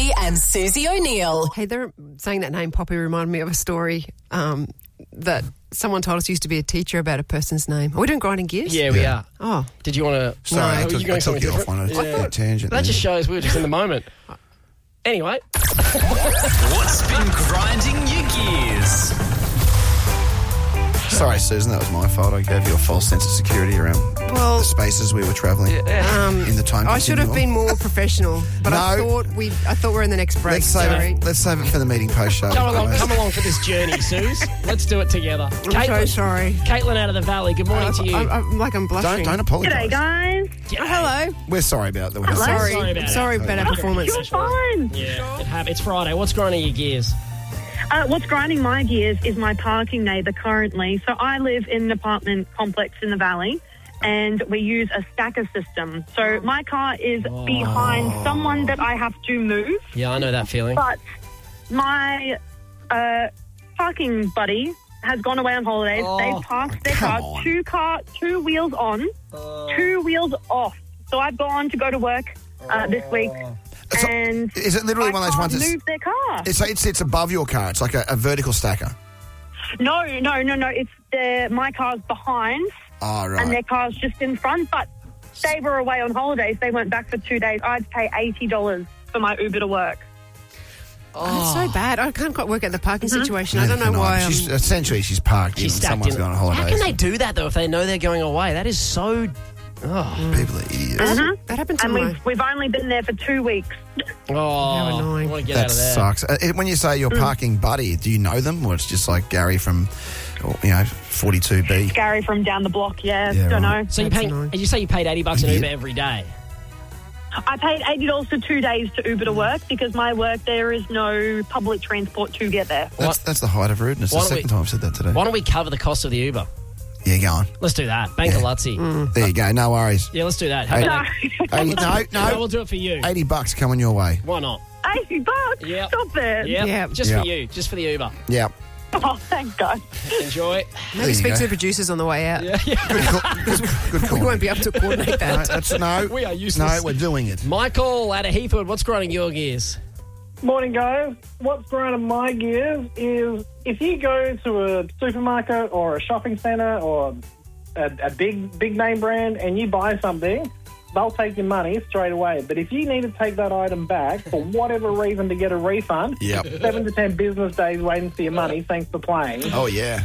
Poppy and Susie O'Neill. Hey, they're saying that name, Poppy, reminded me of a story that someone told us used to be a teacher about a person's name. Are we doing grinding gears? Yeah, we are. Oh. Did you want to... Sorry, No, I took you off on a tangent. That just shows we were just in the moment. Anyway. What's been grinding your gears? Sorry, Susan, that was my fault. I gave you a false sense of security around the spaces we were travelling in the time. I should have been more professional, but I thought we were in the next break. Let's save it for the meeting post-show. Come along for this journey, Suze. Let's do it together. I'm so sorry. Caitlin out of the Valley, good morning to you. I'm blushing. Don't apologise. G'day, guys. Hello. We're sorry about that. Sorry about our performance. You're fine. Yeah, it's Friday. What's grinding your gears? What's grinding my gears is my parking neighbour currently. So I live in an apartment complex in the Valley, and we use a stacker system. So my car is behind someone that I have to move. Yeah, I know that feeling. But my parking buddy has gone away on holidays. They've parked their car, two wheels on, 2 wheels off. So I've gone to go to work this week. And is it literally one of those ones that's move their car? It's above your car. It's like a vertical stacker. No. It's my car's behind. Oh, right. And their car's just in front. But they were away on holidays. They went back for 2 days. I had to pay $80 for my Uber to work. That's so bad. I can't quite work out the parking situation. I don't know why. She's parked. She's stacked someone's in. gone on holidays. How can they do that though if they know they're going away? That is so. People are idiots. That happened to And me. we've only been there for 2 weeks. How annoying. I want to get That out of there. sucks. When you say your parking buddy, do you know them, or it's just like Gary from, 42B? Gary from down the block, don't right. know. So you say you paid $80 an Uber every day? I paid $80 for 2 days to Uber to work because my work there is no public transport to get there. That's the height of rudeness. The second time I've said that today. Why don't we cover the cost of the Uber? Yeah, go on. Let's do that. Bank a Lutzi. There you go. No worries. Yeah, let's do that. How about that? No. We'll do it for you. $80 coming your way. Why not? $80? Yep. Stop it. Yeah, just for you. Just for the Uber. Yeah. Oh, thank God. Enjoy. Maybe speak to the producers on the way out. Yeah. Good call. We won't be able to coordinate that. No, we are useless. No, we're doing it. Michael out of Heathwood, what's grinding your gears? Morning, guys. What's grinding my gears is if you go to a supermarket or a shopping centre or a big name brand and you buy something, they'll take your money straight away. But if you need to take that item back for whatever reason to get a refund, 7 to 10 business days waiting for your money. Thanks for playing. Oh, yeah.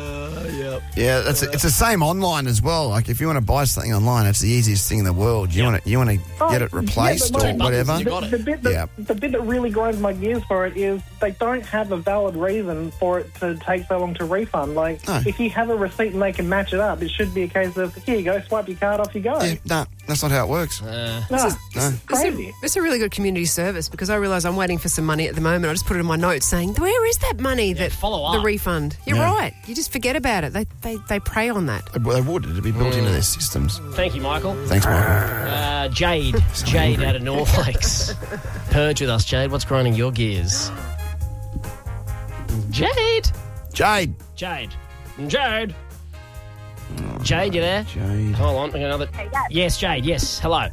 Yeah, it's the same online as well. Like if you want to buy something online, it's the easiest thing in the world. You want to get it replaced or whatever. The bit that really grinds my gears for it is they don't have a valid reason for it to take so long to refund. Like if you have a receipt and they can match it up, it should be a case of here you go, swipe your card, off you go. Yeah, no, that's not how it works. Crazy. It's a really good community service because I realise I'm waiting for some money at the moment. I just put it in my notes saying, where is that money follow up. the refund? You're right. You just forget about it. They prey on that. They would. It'd be built into their systems. Thank you, Michael. Thanks, Michael. Jade out of North Lakes. Purge with us, Jade. What's grinding your gears? Jade, you there? Jade. Hold on, I got another. Yes, Jade. Yes, hello.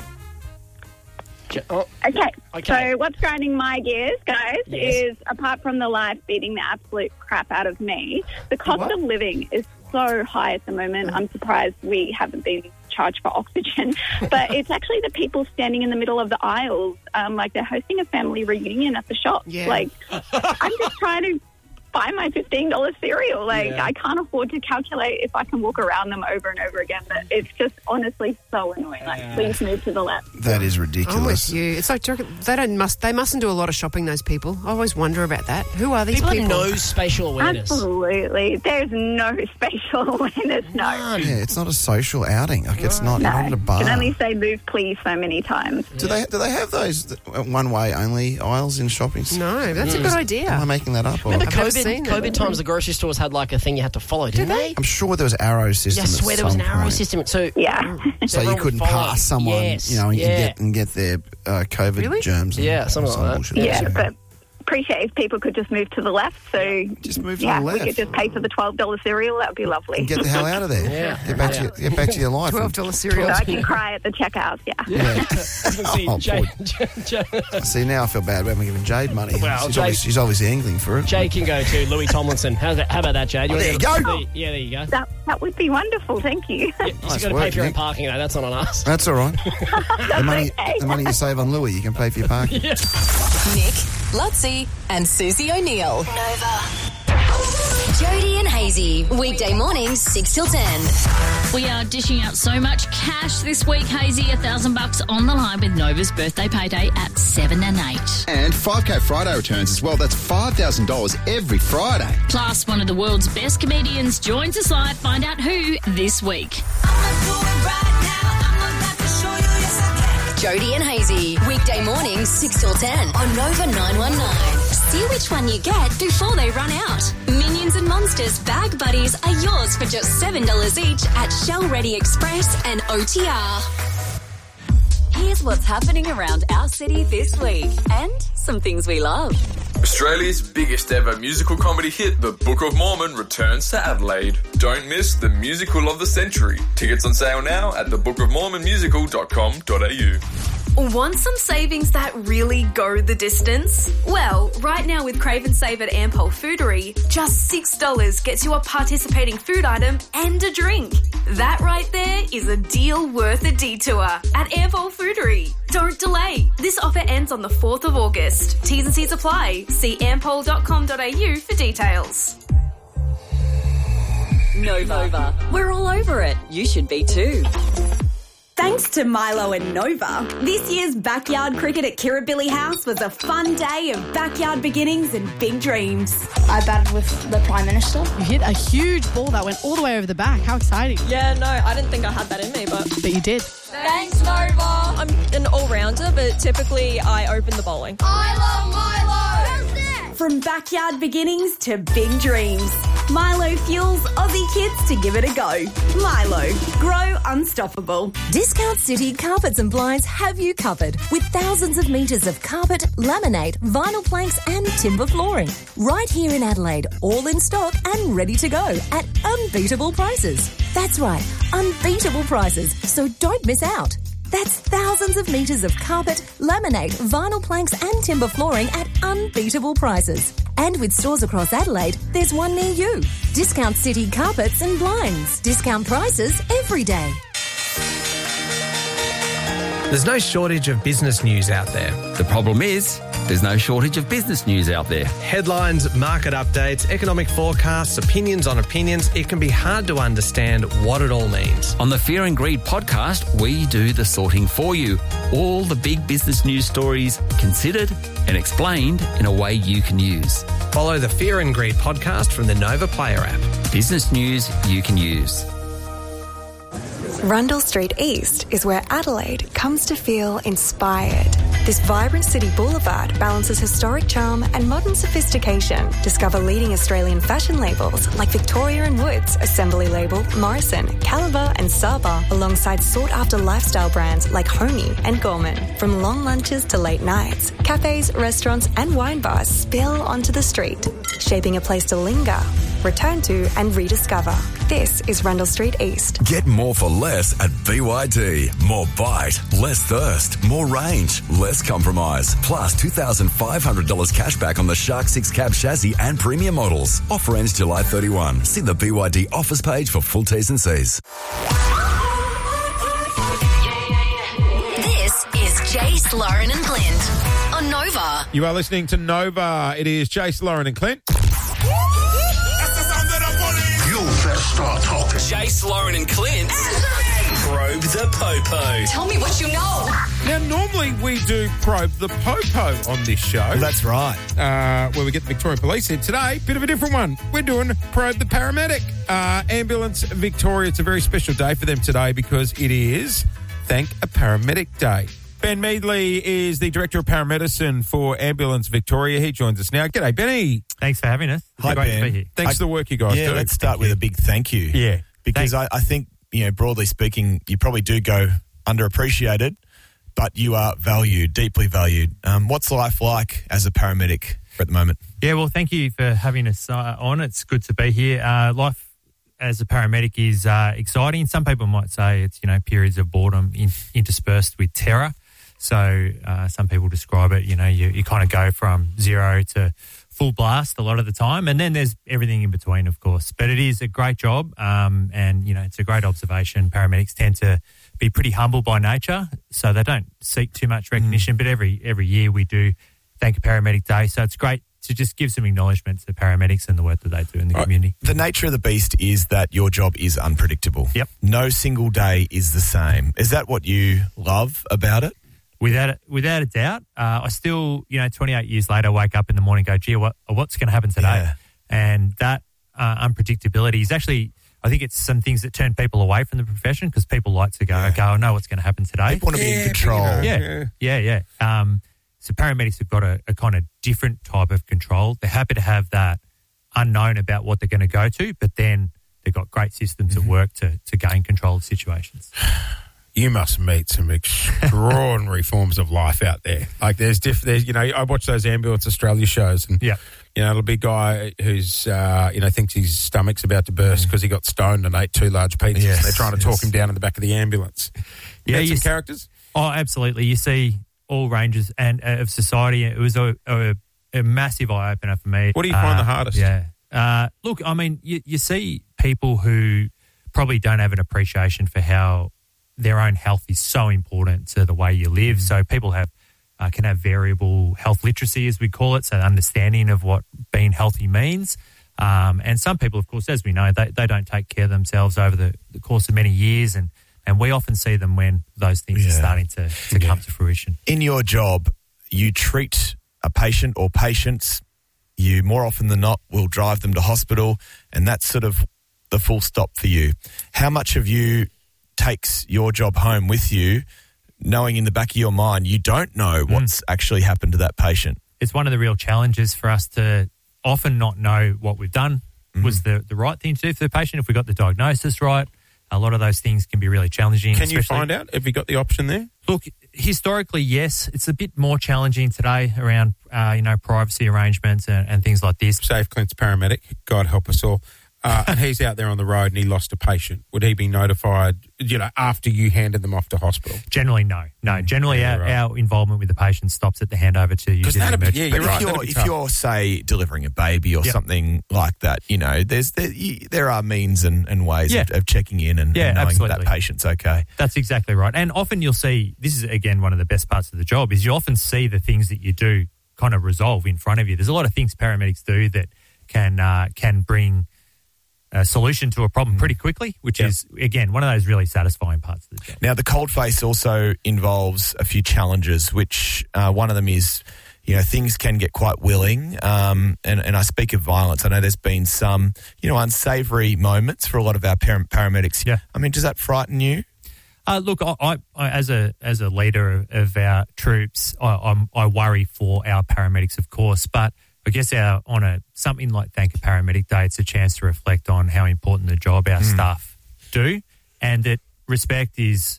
Okay, so what's grinding my gears, guys, is apart from the life beating the absolute crap out of me, the cost of living is so high at the moment. I'm surprised we haven't been charged for oxygen, but it's actually the people standing in the middle of the aisles, like they're hosting a family reunion at the shop. Yeah. Like, I'm just trying to buy my $15 cereal. I can't afford to calculate if I can walk around them over and over again, but it's just honestly so annoying. Please move to the left. That is ridiculous. I'm with you. It's like they mustn't do a lot of shopping, those people. I always wonder about that. Who are these people? Have no spatial awareness. Absolutely. There's no spatial awareness, no. Yeah, it's not a social outing. Like it's not, No. you're not at a bar. You can only say move please so many times. Do they have those one-way only aisles in shopping centres? No, that's a good idea. Am I making that up? Or? Remember I've never seen COVID times the grocery stores had like a thing you had to follow, didn't they? I'm sure there was arrow system. I swear there was an arrow point. system. So So you everyone couldn't would follow. pass someone, Yes, and get their COVID germs. And Yeah, something like that. bullshit. Yeah, but appreciate if people could just move to the left. So Just move to the left. we could just pay for the $12 cereal. That would be lovely. And get the hell out of there. Yeah. Get back to your life. $12 cereal. So I can cry at the checkouts. See, Oh, Jade, See, now I feel bad we haven't given Jade money. Well, She's obviously angling for it. Jade can go to Louis Tomlinson. How about that, Jade? There you go. Yeah, there you go. That would be wonderful. Thank you. Yeah, you've Nice got to work, pay for your own Nick. parking, though. That's not on us. That's all right. okay. The money you save on Louis, you can pay for your parking. Nick, Lutzi, and Susie O'Neill. Jody and Hazy, weekday mornings 6 till 10. We are dishing out so much cash this week, Hazy. $1,000 on the line with Nova's birthday payday at 7 and 8. And 5K Friday returns as well. That's $5,000 every Friday. Plus, one of the world's best comedians joins us live. Find out who this week. Jody and Hazy, weekday mornings 6 till 10 on Nova 919. See which one you get before they run out. Minions and Monsters Bag Buddies are yours for just $7 each at Shell Ready Express and OTR. Here's what's happening around our city this week and some things we love. Australia's biggest ever musical comedy hit, The Book of Mormon, returns to Adelaide. Don't miss the musical of the century. Tickets on sale now at thebookofmormonmusical.com.au. Want some savings that really go the distance? Well, right now with Crave and Save at Ampol Foodery, just $6 gets you a participating food item and a drink. That right there is a deal worth a detour at Ampol Foodery. Don't delay. This offer ends on the 4th of August. T's and C's apply. See ampol.com.au for details. Nova. We're all over it. You should be too. Thanks to Milo and Nova, this year's backyard cricket at Kirribilli House was a fun day of backyard beginnings and big dreams. I batted with the Prime Minister. You hit a huge ball that went all the way over the back. How exciting. Yeah, no, I didn't think I had that in me, but you did. Thanks, Nova. I'm an all-rounder, but typically I open the bowling. I love Milo! From backyard beginnings to big dreams, Milo fuels Aussie kids to give it a go. Milo, grow unstoppable. Discount City Carpets and Blinds have you covered with thousands of metres of carpet, laminate, vinyl planks and timber flooring. Right here in Adelaide, all in stock and ready to go at unbeatable prices. That's right, unbeatable prices, so don't miss out. That's thousands of metres of carpet, laminate, vinyl planks and timber flooring at unbeatable prices. And with stores across Adelaide, there's one near you. Discount City Carpets and Blinds. Discount prices every day. There's no shortage of business news out there. The problem is, there's no shortage of business news out there. Headlines, market updates, economic forecasts, opinions on opinions. It can be hard to understand what it all means. On the Fear and Greed podcast, we do the sorting for you. All the big business news stories considered and explained in a way you can use. Follow the Fear and Greed podcast from the Nova Player app. Business news you can use. Rundle Street East is where Adelaide comes to feel inspired. This vibrant city boulevard balances historic charm and modern sophistication. Discover leading Australian fashion labels like Victoria & Woods, Assembly Label, Morrison, Caliber and Saba, alongside sought-after lifestyle brands like Homey and Gorman. From long lunches to late nights, cafes, restaurants and wine bars spill onto the street, shaping a place to linger, return to and rediscover. This is Rundle Street East. Get more for less at BYD. More bite, less thirst, more range, less compromise. Plus $2,500 cash back on the Shark 6 cab chassis and premium models. Offer ends July 31. See the BYD offers page for full T's and C's. This is Jace, Lauren and Clint on Nova. You are listening to Nova. It is Jace, Lauren and Clint. You better start talking. Jace, Lauren and Clint. Probe the Popo. Tell me what you know. Now, normally we do Probe the Popo on this show. That's right. Where we get the Victoria Police in. Today, bit of a different one. We're doing Probe the Paramedic. Ambulance Victoria. It's a very special day for them today because it is Thank a Paramedic Day. Ben Meadley is the Director of Paramedicine for Ambulance Victoria. He joins us now. G'day, Benny. Thanks for having us. Hi, Great Ben. to be here. Thanks for the work you guys do. Let's start with a big thank you. Yeah. Because I think, broadly speaking, you probably do go underappreciated, but you are valued, deeply valued. What's life like as a paramedic at the moment. Yeah, well, thank you for having us on. It's good to be here. Life as a paramedic is exciting. Some people might say it's, periods of boredom interspersed with terror. So some people describe it, you kind of go from zero to full blast a lot of the time. And then there's everything in between, of course. But it is a great job and, it's a great observation. Paramedics tend to be pretty humble by nature, so they don't seek too much recognition. But every year we do Thank a Paramedic Day. So it's great to just give some acknowledgement to the paramedics and the work that they do in the community. The nature of the beast is that your job is unpredictable. Yep. No single day is the same. Is that what you love about it? Without a doubt. I still, 28 years later, wake up in the morning and go, gee, what's going to happen today? Yeah. And that unpredictability is actually, I think it's some things that turn people away from the profession because people like to go, okay, I know what's going to happen today. People want to be in control. Yeah. So paramedics have got a kind of different type of control. They're happy to have that unknown about what they're going to go to, but then they've got great systems of work to gain control of situations. You must meet some extraordinary forms of life out there. Like there's I watch those Ambulance Australia shows and, it'll be a guy who's, thinks his stomach's about to burst because he got stoned and ate 2 large pizzas. Yes, and they're trying to talk him down in the back of the ambulance. Yeah, some characters? Oh, absolutely. You see all ranges and of society. It was a massive eye-opener for me. What do you find the hardest? Yeah. Look, I mean, you see people who probably don't have an appreciation for how their own health is so important to the way you live. So people can have variable health literacy, as we call it, so understanding of what being healthy means. And some people, of course, as we know, they don't take care of themselves over the course of many years, and we often see them when those things are starting to come to fruition. In your job, you treat a patient or patients, you more often than not will drive them to hospital, and that's sort of the full stop for you. How much of you takes your job home with you, knowing in the back of your mind you don't know what's actually happened to that patient? It's one of the real challenges for us to often not know what we've done was the right thing to do for the patient. If we got the diagnosis right, a lot of those things can be really challenging. Can you find out? Have you got the option there? Look, historically, yes. It's a bit more challenging today around, privacy arrangements and things like this. Save Clint's paramedic, God help us all. And he's out there on the road and he lost a patient. Would he be notified, after you handed them off to hospital? Generally, no. No, generally our involvement with the patient stops at the handover to usually the emergency. Yeah, you're right. If you're, say, delivering a baby or something like that, there are means and ways of checking in and knowing that patient's okay. That's exactly right. And often you'll see, this is, again, one of the best parts of the job, is you often see the things that you do kind of resolve in front of you. There's a lot of things paramedics do that can bring a solution to a problem pretty quickly, which is, again, one of those really satisfying parts of the job. Now, the coldface also involves a few challenges, which one of them is, things can get quite willing. And I speak of violence. I know there's been some, unsavoury moments for a lot of our paramedics. Yeah. I mean, does that frighten you? Look, I as a leader of our troops, I worry for our paramedics, of course, but I guess on something like Thank a Paramedic Day, it's a chance to reflect on how important the job our staff do, and that respect is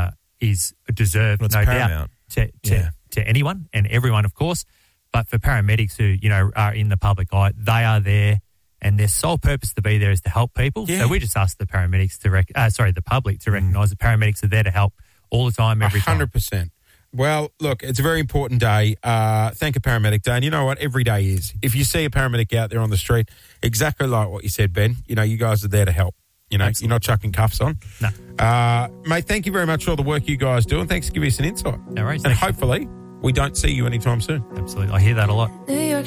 deserved, no doubt, to anyone and everyone, of course. But for paramedics who are in the public eye, they are there, and their sole purpose to be there is to help people. Yeah. So we just ask the paramedics the public to recognise that paramedics are there to help all the time, every time. 100%. Well, look, it's a very important day. Thank a Paramedic Day. And you know what? Every day is. If you see a paramedic out there on the street, exactly like what you said, Ben, you guys are there to help. Absolutely. You're not chucking cuffs on. No. Mate, thank you very much for all the work you guys do, and thanks for giving us an insight. No worries. And hopefully we don't see you anytime soon. Absolutely. I hear that a lot. New York